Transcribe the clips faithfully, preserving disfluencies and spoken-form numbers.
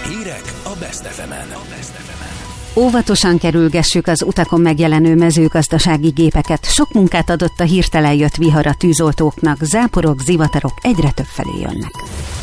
Hírek a Best ef emen. Óvatosan kerülgessük az utakon megjelenő mezőgazdasági gépeket. Sok munkát adott a hirtelen jött vihar a tűzoltóknak, záporok, zivatarok egyre több felé jönnek.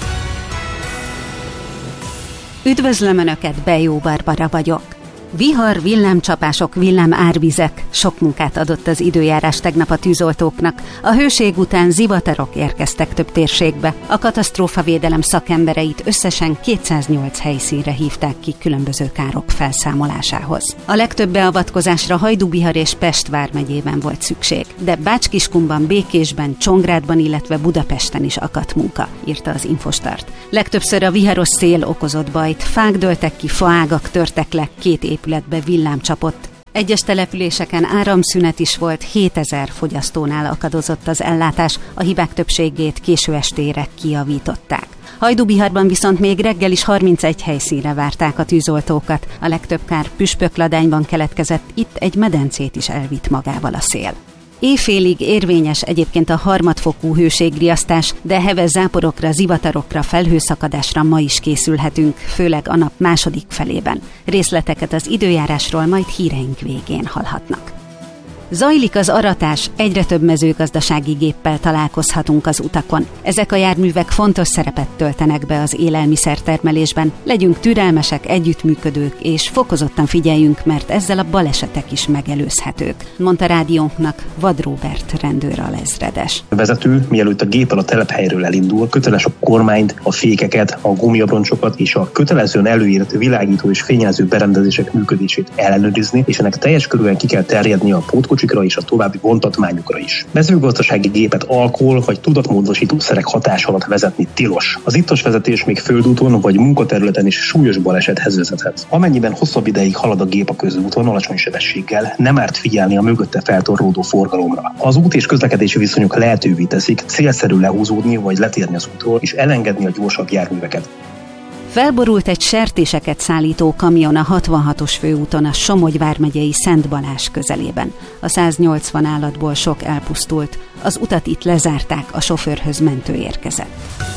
Üdvözlöm Önöket, Bejó Barbara vagyok. Vihar, villámcsapások, villámárvizek, sok munkát adott az időjárás tegnap a tűzoltóknak. A hőség után zivatarok érkeztek több térségbe. A katasztrófavédelem szakembereit összesen kétszáznyolc helyszínre hívták ki különböző károk felszámolásához. A legtöbb beavatkozásra Hajdú-Bihar és Pest vármegyében volt szükség, de Bács-Kiskunban, Békésben, Csongrádban, illetve Budapesten is akadt munka, írta az Infostart. Legtöbbször a viharos szél okozott bajt, fák dőltek ki, faágak törtek le, két épületbe villám csapott. Egyes településeken áramszünet is volt, hétezer fogyasztónál akadozott az ellátás, a hibák többségét késő estére kijavították. Hajdú-Biharban viszont még reggel is harmincegy helyszínre várták a tűzoltókat. A legtöbb kár Püspökladányban keletkezett, itt egy medencét is elvitt magával a szél. Éjfélig érvényes egyébként a harmadfokú hőségriasztás, de heves záporokra, zivatarokra, felhőszakadásra ma is készülhetünk, főleg a nap második felében. Részleteket az időjárásról majd híreink végén hallhatnak. Zajlik az aratás, egyre több mezőgazdasági géppel találkozhatunk az utakon. Ezek a járművek fontos szerepet töltenek be az élelmiszertermelésben. Legyünk türelmesek, együttműködők, és fokozottan figyeljünk, mert ezzel a balesetek is megelőzhetők, mondta rádiónknak Vad Róbert rendőralezredes. A vezető, mielőtt a géppel a telephelyről elindul, köteles a kormányt, a fékeket, a gumiabroncsokat és a kötelezően előírt világító és fényjelző berendezések működését ellenőrizni, és ennek teljes körülön ki kell terjedni a pótkocsikra és a további vontatmányokra is. Mezőgazdasági gépet alkohol vagy tudatmódosító szerek hatás alatt vezetni tilos. Az ittas vezetés még földúton vagy munkaterületen is súlyos balesethez vezethet. Amennyiben hosszabb ideig halad a gép a közúton alacsony sebességgel, nem árt figyelni a mögötte feltorlódó forgalomra. Az út és közlekedési viszonyok lehetővé teszik célszerű lehúzódni vagy letérni az útról és elengedni a gyorsabb járműveket. Felborult egy sertéseket szállító kamion a hatvanhatos főúton a Somogy vármegyei Szent Balázs közelében. A száznyolcvan állatból sok elpusztult. Az utat itt lezárták, a sofőrhöz mentő érkezett.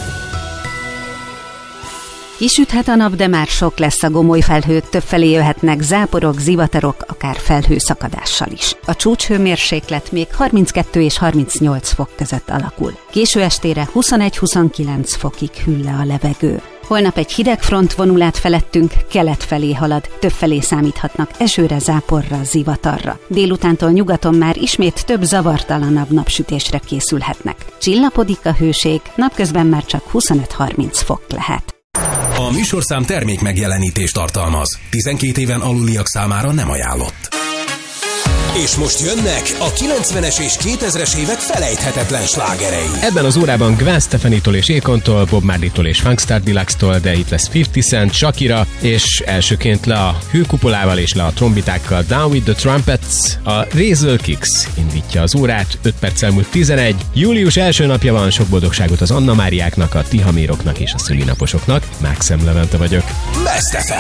Kisüthet a nap, de már sok lesz a gomoly felhő, többfelé jöhetnek záporok, zivatarok, akár felhőszakadással is. A csúcshőmérséklet még harminckettő és harmincnyolc fok között alakul. Késő estére huszonegy-huszonkilenc fokig hűl le a levegő. Holnap egy hideg front vonul át felettünk, kelet felé halad, többfelé számíthatnak esőre, záporra, zivatarra. Délutántól nyugaton már ismét több zavartalanabb napsütésre készülhetnek. Csillapodik a hőség, napközben már csak huszonöt-harminc fok lehet. A műsorszám termék megjelenítést tartalmaz. tizenkét éven aluliak számára nem ajánlott. És most jönnek a kilencvenes és kétezres évek felejthetetlen slágerei. Ebben az órában Gwen Stefani-tól és Akontól, Bob Marley-tól és Funkstar Deluxe-tól, de itt lesz fifty Cent, Shakira, és elsőként le a hőkupolával és le a trombitákkal Down with the Trumpets. A Razor Kicks indítja az órát, öt perccel múlt tizenegy. Július első napja van, sok boldogságot az Anna Máriáknak, a Tihaméroknak és a szülinaposoknak. Mákszem Levente vagyok. Best ef em.